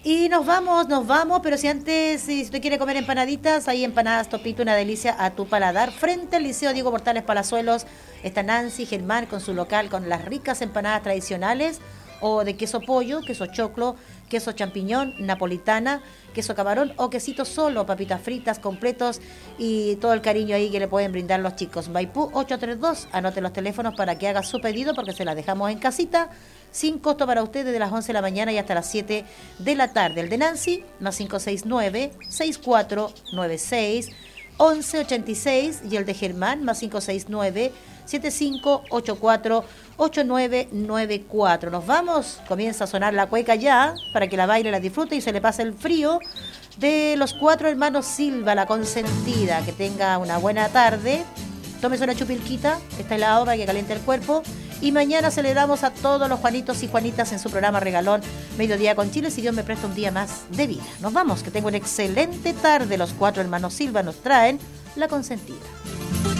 Y nos vamos, pero si antes, si usted quiere comer empanaditas, hay empanadas Topito, una delicia a tu paladar. Frente al Liceo Diego Portales Palazuelos está Nancy Germán con su local, con las ricas empanadas tradicionales, o de queso pollo, queso choclo, queso champiñón, napolitana, queso camarón o quesito solo, papitas fritas, completos y todo el cariño ahí que le pueden brindar los chicos. Maipú 832, anote los teléfonos para que haga su pedido porque se las dejamos en casita, sin costo para usted desde las 11 de la mañana y hasta las 7 de la tarde. El de Nancy, más 569-6496-1186 y el de Germán, más 569-7584-8994. Nos vamos, comienza a sonar la cueca ya, para que la baile, la disfrute y se le pase el frío de los 4 hermanos Silva, la consentida. Que tenga una buena tarde, tómese una chupilquita, está helado para que caliente el cuerpo. Y mañana celebramos a todos los Juanitos y Juanitas en su programa Regalón Mediodía con Chile, si Dios me presta un día más de vida. Nos vamos, que tenga una excelente tarde. Los 4 hermanos Silva nos traen La Consentida.